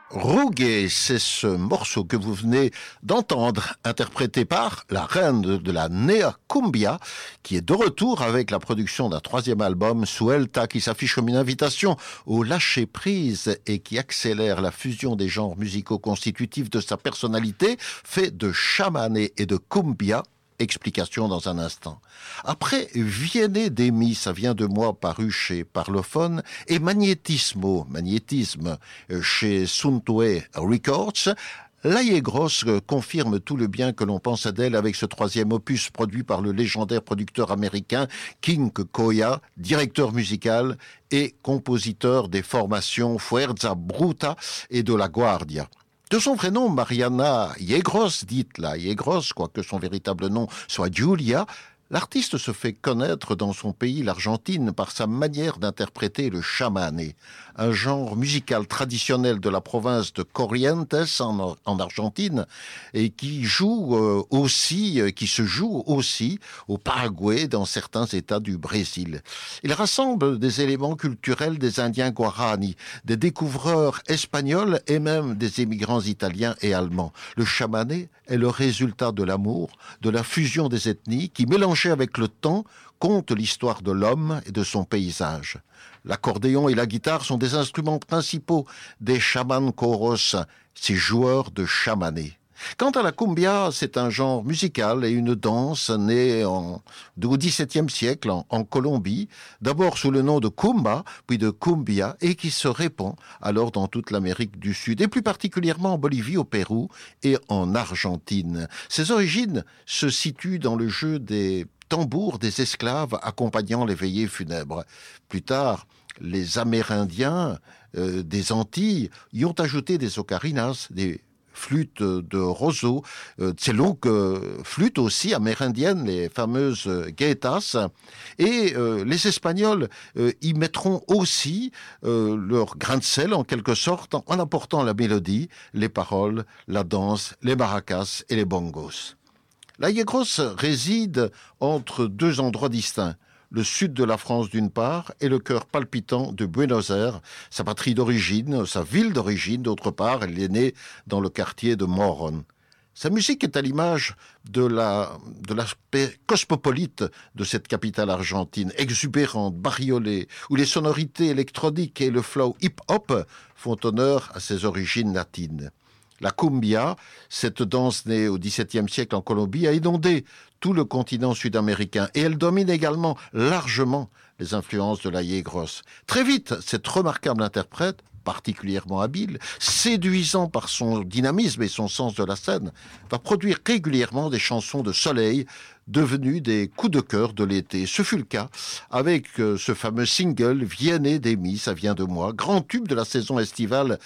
Rouguet, c'est ce morceau que vous venez d'entendre, interprété par la reine de la Nea Cumbia, qui est de retour avec la production d'un troisième album, Suelta, qui s'affiche comme une invitation au lâcher-prise et qui accélère la fusion des genres musicaux constitutifs de sa personnalité, fait de chamané et de cumbia. Explication dans un instant. Après Viene de mi, ça vient de moi, paru chez Parlophone, et magnétisme, chez Suntue Records, Laie Grosse confirme tout le bien que l'on pense d'elle avec ce troisième opus produit par le légendaire producteur américain King Koya, directeur musical et compositeur des formations Fuerza Bruta et de La Guardia. De son vrai nom, Mariana Yegros, dite la Yegros, quoique son véritable nom soit Julia, l'artiste se fait connaître dans son pays, l'Argentine, par sa manière d'interpréter le chamané, un genre musical traditionnel de la province de Corrientes en Argentine et qui se joue aussi au Paraguay, dans certains États du Brésil. Il rassemble des éléments culturels des Indiens Guarani, des découvreurs espagnols et même des émigrants italiens et allemands. Le chamané est le résultat de l'amour, de la fusion des ethnies qui, mélangées avec le temps, conte l'histoire de l'homme et de son paysage. L'accordéon et la guitare sont des instruments principaux des chamancoros, ces joueurs de chamané. Quant à la cumbia, c'est un genre musical et une danse née au XVIIe siècle en Colombie, d'abord sous le nom de kumba, puis de cumbia, et qui se répand alors dans toute l'Amérique du Sud, et plus particulièrement en Bolivie, au Pérou et en Argentine. Ses origines se situent dans le jeu des tambours des esclaves accompagnant les veillées funèbres. Plus tard, les Amérindiens des Antilles y ont ajouté des ocarinas, des flûtes de roseau, ces longues flûtes aussi amérindiennes, les fameuses gaïtas, et les Espagnols y mettront aussi leur grain de sel en quelque sorte, en apportant la mélodie, les paroles, la danse, les maracas et les bongos. La Yegros réside entre deux endroits distincts, le sud de la France d'une part et le cœur palpitant de Buenos Aires, sa patrie d'origine, sa ville d'origine d'autre part. Elle est née dans le quartier de Morón. Sa musique est à l'image de l'aspect cosmopolite de cette capitale argentine, exubérante, bariolée, où les sonorités électroniques et le flow hip-hop font honneur à ses origines latines. La cumbia, cette danse née au XVIIe siècle en Colombie, a inondé tout le continent sud-américain et elle domine également largement les influences de la Yegros. Très vite, cette remarquable interprète, particulièrement habile, séduisant par son dynamisme et son sens de la scène, va produire régulièrement des chansons de soleil devenues des coups de cœur de l'été. Ce fut le cas avec ce fameux single « Viene de mi », ça vient de moi, grand tube de la saison estivale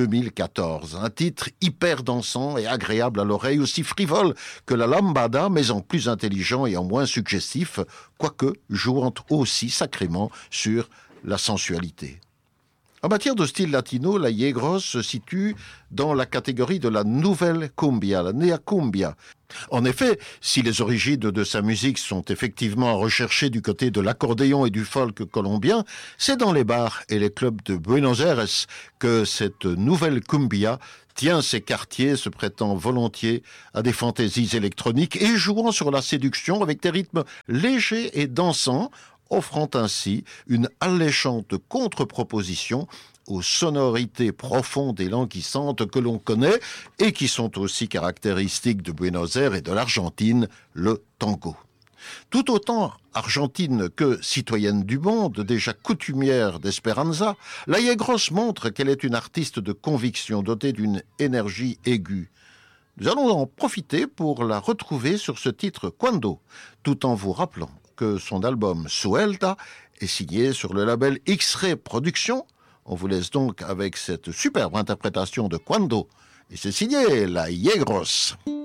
2014. Un titre hyper dansant et agréable à l'oreille, aussi frivole que la lambada, mais en plus intelligent et en moins suggestif, quoique jouant aussi sacrément sur la sensualité. En matière de style latino, la Yegros se situe dans la catégorie de la nouvelle cumbia, la nea cumbia. En effet, si les origines de sa musique sont effectivement recherchées du côté de l'accordéon et du folk colombien, c'est dans les bars et les clubs de Buenos Aires que cette nouvelle cumbia tient ses quartiers, se prêtant volontiers à des fantaisies électroniques et jouant sur la séduction avec des rythmes légers et dansants, offrant ainsi une alléchante contre-proposition aux sonorités profondes et languissantes que l'on connaît et qui sont aussi caractéristiques de Buenos Aires et de l'Argentine, le tango. Tout autant argentine que citoyenne du monde, déjà coutumière d'Esperanza, la Yegros montre qu'elle est une artiste de conviction dotée d'une énergie aiguë. Nous allons en profiter pour la retrouver sur ce titre Cuando, tout en vous rappelant que son album Suelta est signé sur le label X-Ray Productions. On vous laisse donc avec cette superbe interprétation de Cuando, et c'est signé la Yegros.